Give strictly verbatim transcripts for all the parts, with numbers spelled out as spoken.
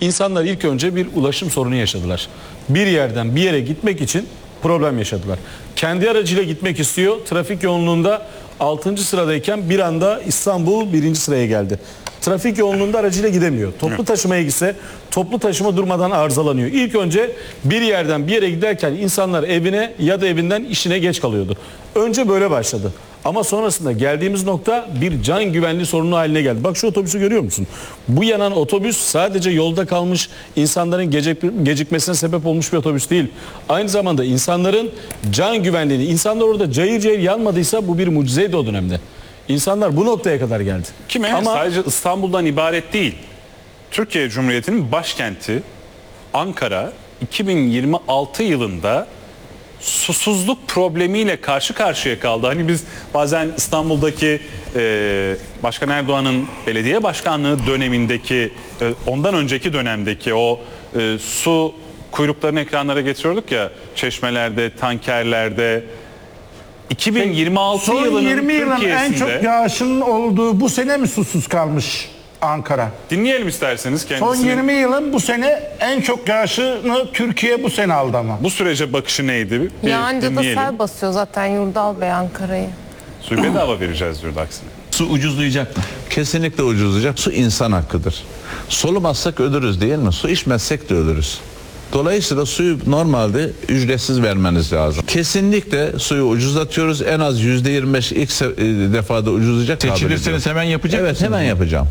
İnsanlar ilk önce bir ulaşım sorunu yaşadılar. Bir yerden bir yere gitmek için problem yaşadılar. Kendi aracıyla gitmek istiyor. Trafik yoğunluğunda altıncı sıradayken bir anda İstanbul birinci sıraya geldi. Trafik yoğunluğunda aracıyla gidemiyor. Toplu taşımaya gitse toplu taşıma durmadan arızalanıyor. İlk önce bir yerden bir yere giderken insanlar evine ya da evinden işine geç kalıyordu. Önce böyle başladı. Ama sonrasında geldiğimiz nokta bir can güvenliği sorunu haline geldi. Bak şu otobüsü görüyor musun? Bu yanan otobüs sadece yolda kalmış insanların gecik, gecikmesine sebep olmuş bir otobüs değil. Aynı zamanda insanların can güvenliğini, insanlar orada cayır cayır yanmadıysa bu bir mucizeydi o dönemde. İnsanlar bu noktaya kadar geldi. Kime? Ama sadece İstanbul'dan ibaret değil. Türkiye Cumhuriyeti'nin başkenti Ankara iki bin yirmi altı yılında susuzluk problemiyle karşı karşıya kaldı. Hani biz bazen İstanbul'daki e, Başkan Erdoğan'ın belediye başkanlığı dönemindeki e, ondan önceki dönemdeki o e, su kuyruklarını ekranlara getiriyorduk ya, çeşmelerde, tankerlerde. iki bin yirmi altı Son yılının yirmi yılın en çok Türkiye'sinde yağışın olduğu bu sene mi susuz kalmış Ankara? dinleyelim isterseniz kendisini. Son yirmi yılın bu sene en çok yağışını Türkiye bu sene aldı ama. Bu sürece bakışı neydi? Bir Yağınca da dinleyelim. sel basıyor zaten Yurdal Bey Ankara'yı. Suyu bedava vereceğiz diyor aksine. Su ucuzlayacak mı? Kesinlikle ucuzlayacak. Su insan hakkıdır. Solumazsak ölürüz değil mi? Su içmezsek de ölürüz. Dolayısıyla suyu normalde ücretsiz vermeniz lazım. Kesinlikle suyu ucuzlatıyoruz. En az yüzde yirmi beş ilk defada ucuzlayacak. Seçilirseniz hemen yapacak Evet, mısınız? hemen yapacağım.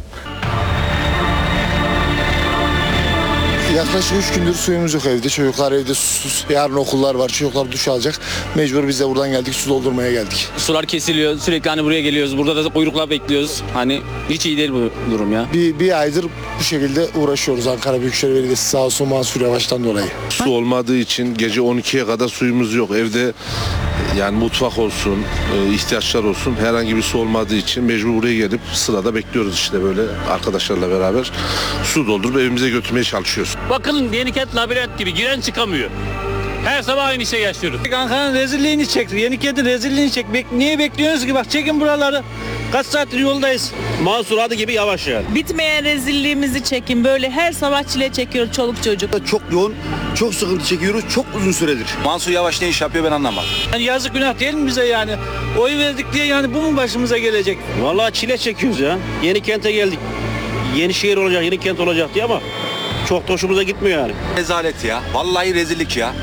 Yaklaşık üç gündür suyumuz yok evde. Çocuklar evde susuz. Yarın okullar var. Çocuklar duş alacak. Mecbur biz de buradan geldik. Su doldurmaya geldik. Sular kesiliyor. Sürekli hani buraya geliyoruz. Burada da kuyrukla bekliyoruz. Hani hiç iyi değil bu durum ya. Bir, bir aydır bu şekilde uğraşıyoruz. Ankara Büyükşehir Belediyesi sağ olsun Mansur Yavaş'tan dolayı. Su olmadığı için gece on ikiye kadar suyumuz yok. Evde yani mutfak olsun, ihtiyaçlar olsun, herhangi bir su olmadığı için mecbur buraya gelip sırada bekliyoruz işte böyle arkadaşlarla beraber. Su doldurup evimize götürmeye çalışıyoruz. Bakın Yenikent labirent gibi giren çıkamıyor. Her sabah aynı şey yaşıyoruz. Ankara'nın rezilliğini çek, Yenikent'in rezilliğini çek. Bek niye bekliyorsunuz ki? Bak çekin buraları. Kaç saattir yoldayız. Mansur adı gibi yavaş yani. Bitmeyen rezilliğimizi çekin. Böyle her sabah çile çekiyor çoluk çocuk. Çok yoğun, çok sıkıntı çekiyoruz. Çok uzun süredir. Mansur Yavaş ne iş yapıyor ben anlamadım. Yani yazık günah değil mi bize yani? Oy verdik diye yani bu mu başımıza gelecek? Vallahi çile çekiyoruz ya. Yenikent'e geldik. Yeni şehir olacak, yeni kent olacak diye ama çok da hoşumuza gitmiyor yani. Rezalet ya. Vallahi rezillik ya.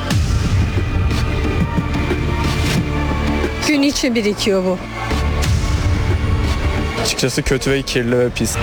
Gün içi birikiyor bu. Açıkçası kötü ve kirli ve pis.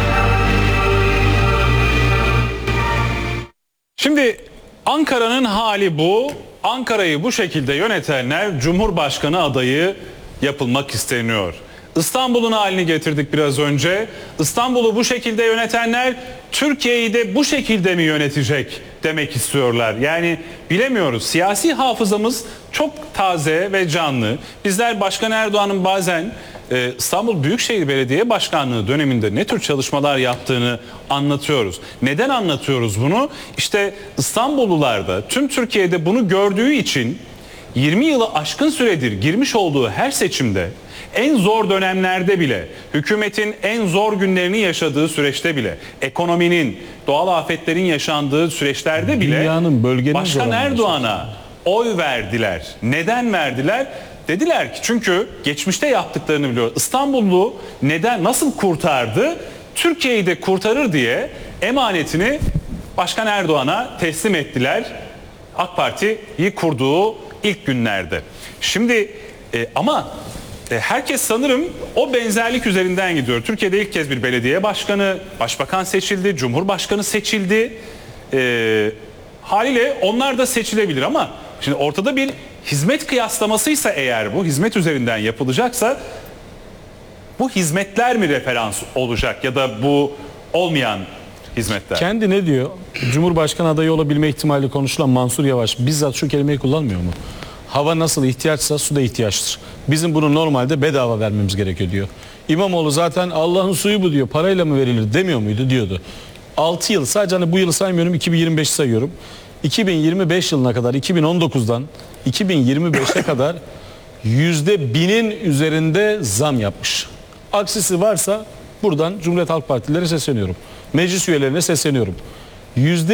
Şimdi Ankara'nın hali bu. Ankara'yı bu şekilde yönetenler Cumhurbaşkanı adayı yapılmak isteniyor. İstanbul'un halini getirdik biraz önce. İstanbul'u bu şekilde yönetenler Türkiye'yi de bu şekilde mi yönetecek demek istiyorlar. Yani bilemiyoruz. Siyasi hafızamız çok taze ve canlı. Bizler Başkan Erdoğan'ın bazen e, İstanbul Büyükşehir Belediye Başkanlığı döneminde ne tür çalışmalar yaptığını anlatıyoruz. Neden anlatıyoruz bunu? İşte İstanbullular da tüm Türkiye'de bunu gördüğü için yirmi yılı aşkın süredir girmiş olduğu her seçimde, en zor dönemlerde bile, hükümetin en zor günlerini yaşadığı süreçte bile, ekonominin, doğal afetlerin yaşandığı süreçlerde bile Dünyanın, bölgenin Başkan Erdoğan'a oy verdiler. Neden verdiler? Dediler ki çünkü geçmişte yaptıklarını biliyor. İstanbullu neden, nasıl kurtardı? Türkiye'yi de kurtarır diye emanetini Başkan Erdoğan'a teslim ettiler. AK Parti'yi kurduğu ilk günlerde. Şimdi e, ama e, herkes sanırım o benzerlik üzerinden gidiyor. Türkiye'de ilk kez bir belediye başkanı, başbakan seçildi, cumhurbaşkanı seçildi. E, haliyle onlar da seçilebilir ama şimdi ortada bir hizmet kıyaslamasıysa eğer bu hizmet üzerinden yapılacaksa bu hizmetler mi referans olacak ya da bu olmayan hizmetler? Kendi ne diyor? Cumhurbaşkanı adayı olabilme ihtimali konuşulan Mansur Yavaş bizzat şu kelimeyi kullanmıyor mu? Hava nasıl ihtiyaçsa su da ihtiyaçtır. Bizim bunu normalde bedava vermemiz gerekiyor diyor. İmamoğlu zaten Allah'ın suyu bu diyor. Parayla mı verilir demiyor muydu diyordu. altı yıl, sadece hani bu yılı saymıyorum, iki bin yirmi beşi sayıyorum. iki bin yirmi beş yılına kadar, iki bin on dokuzdan iki bin yirmi beşe kadar yüzde binin üzerinde zam yapmış. Aksisi varsa buradan Cumhuriyet Halk Partilere sesleniyorum. Meclis üyelerine sesleniyorum. Yüzde